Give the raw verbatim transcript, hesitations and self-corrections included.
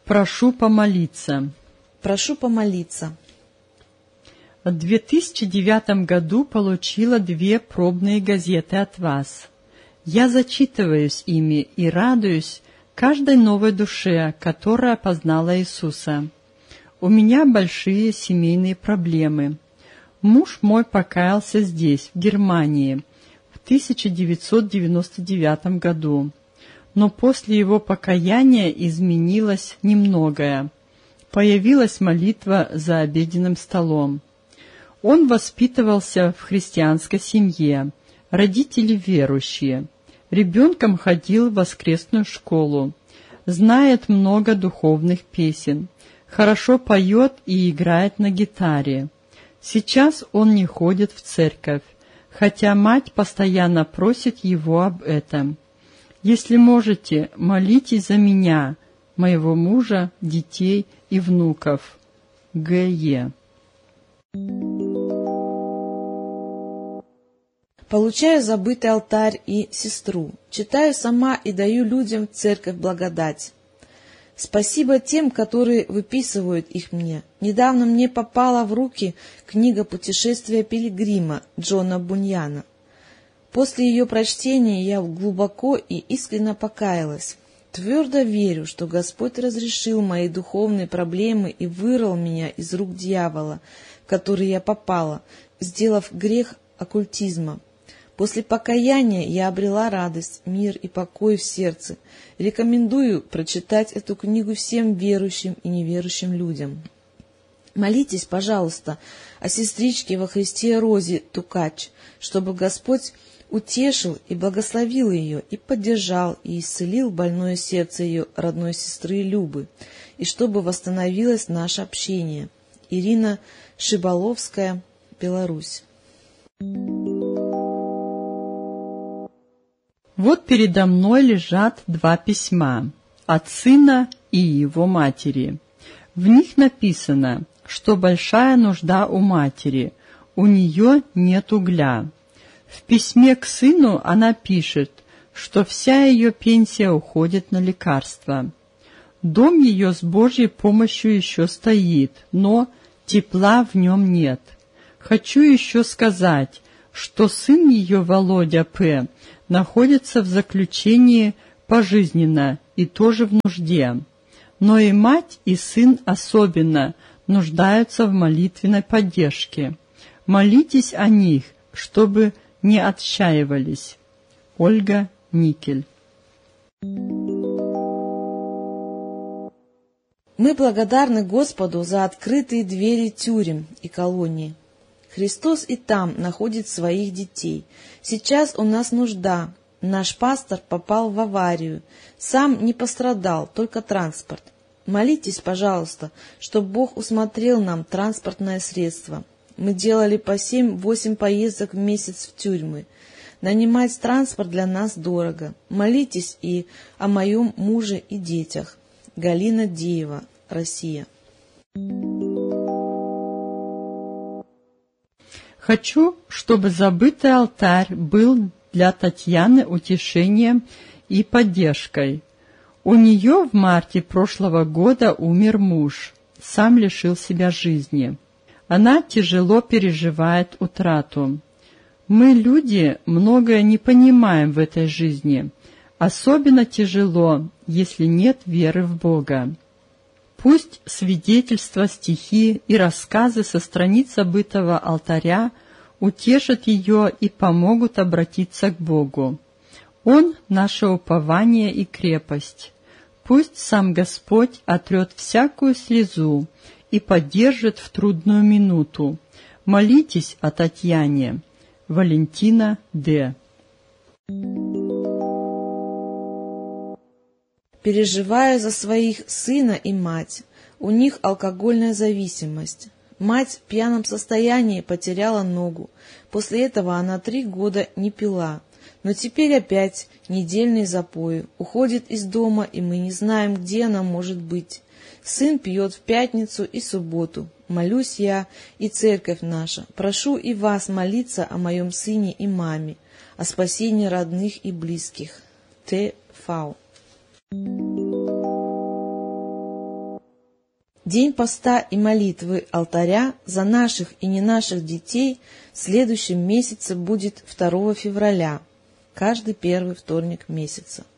Прошу помолиться. Прошу помолиться. В две тысячи девятом году получила две пробные газеты от вас. Я зачитываюсь ими и радуюсь каждой новой душе, которая познала Иисуса. У меня большие семейные проблемы. Муж мой покаялся здесь, в Германии, в тысяча девятьсот девяносто девятом году. Но после его покаяния изменилось немногое. Появилась молитва за обеденным столом. Он воспитывался в христианской семье, родители верующие. Ребенком ходил в воскресную школу, знает много духовных песен, хорошо поет и играет на гитаре. Сейчас он не ходит в церковь, хотя мать постоянно просит его об этом. Если можете, молитесь за меня, моего мужа, детей и внуков. Г Е Получаю забытый алтарь и сестру. Читаю сама и даю людям в церковь благодать. Спасибо тем, которые выписывают их мне. Недавно мне попала в руки книга «Путешествие пилигрима» Джона Буньяна. После ее прочтения я глубоко и искренне покаялась. Твердо верю, что Господь разрешил мои духовные проблемы и вырвал меня из рук дьявола, в который я попала, сделав грех оккультизма. После покаяния я обрела радость, мир и покой в сердце. Рекомендую прочитать эту книгу всем верующим и неверующим людям. Молитесь, пожалуйста, о сестричке во Христе Розе Тукач, чтобы Господь утешил и благословил ее, и поддержал, и исцелил больное сердце ее родной сестры Любы, и чтобы восстановилось наше общение. Ирина Шибаловская, Беларусь. Вот передо мной лежат два письма от сына и его матери. В них написано, что большая нужда у матери, у нее нет угля. В письме к сыну она пишет, что вся ее пенсия уходит на лекарства. Дом ее с Божьей помощью еще стоит, но тепла в нем нет. Хочу еще сказать, что сын ее, Володя П., находится в заключении пожизненно и тоже в нужде. Но и мать, и сын особенно нуждаются в молитвенной поддержке. Молитесь о них, чтобы не отчаивались. Ольга Никель. Мы благодарны Господу за открытые двери тюрем и колоний. Христос и там находит своих детей. Сейчас у нас нужда. Наш пастор попал в аварию. Сам не пострадал, только транспорт. Молитесь, пожалуйста, чтобы Бог усмотрел нам транспортное средство. Мы делали по семь-восемь поездок в месяц в тюрьмы. Нанимать транспорт для нас дорого. Молитесь и о моем муже и детях. Галина Деева, Россия. Хочу, чтобы забытый алтарь был для Татьяны утешением и поддержкой. У нее в марте прошлого года умер муж, сам лишил себя жизни. Она тяжело переживает утрату. Мы, люди, многое не понимаем в этой жизни. Особенно тяжело, если нет веры в Бога. Пусть свидетельства, стихи и рассказы со страниц забытого алтаря утешат ее и помогут обратиться к Богу. Он — наше упование и крепость. Пусть сам Господь отрет всякую слезу и поддержит в трудную минуту. Молитесь о Татьяне. Валентина Д. Переживаю за своих сына и мать. У них алкогольная зависимость. Мать в пьяном состоянии потеряла ногу. После этого она три года не пила. Но теперь опять недельные запои. Уходит из дома, и мы не знаем, где она может быть. Сын пьет в пятницу и субботу. Молюсь я и церковь наша. Прошу и вас молиться о моем сыне и маме, о спасении родных и близких. Т. Фау. День поста и молитвы алтаря за наших и не наших детей в следующем месяце будет второго февраля, каждый первый вторник месяца.